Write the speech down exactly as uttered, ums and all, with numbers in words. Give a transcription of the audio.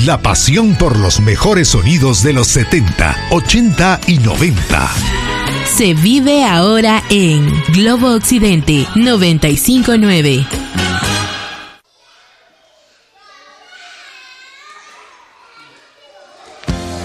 La pasión por los mejores sonidos de los setenta, ochenta y noventa. Se vive ahora en Globo Occidente noventa y cinco punto nueve.